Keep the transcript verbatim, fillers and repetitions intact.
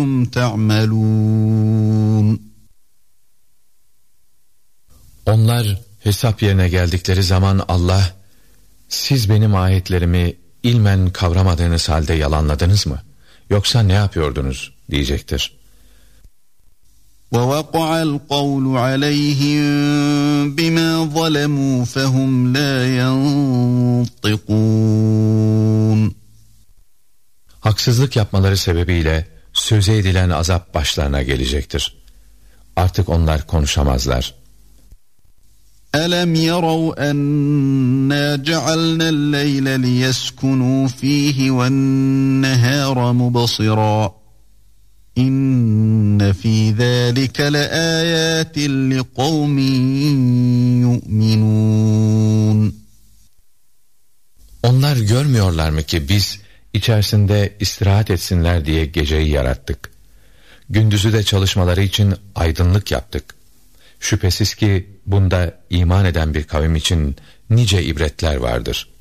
تَعْمَلُونَ Onlar hesap yerine geldikleri zaman Allah, siz benim ayetlerimi ilmen kavramadığınız halde yalanladınız mı? Yoksa ne yapıyordunuz diyecektir. وَوَقَعَ الْقَوْلُ عَلَيْهِمْ بِمَا ظَلَمُوا فَهُمْ لَا يَنطِقُونَ Haksızlık yapmaları sebebiyle söze edilen azap başlarına gelecektir. Artık onlar konuşamazlar. أَلَمْ يَرَوْا أَنَّا جَعَلْنَا اللَّيْلَ لِيَسْكُنُوا فِيهِ وَالنَّهَارَ مُبْصِرًا İnne fî zâlike leâyâtin liqavmin yu'minûn. Onlar görmüyorlar mı ki biz içerisinde istirahat etsinler diye geceyi yarattık. Gündüzü de çalışmaları için aydınlık yaptık. Şüphesiz ki bunda iman eden bir kavim için nice ibretler vardır.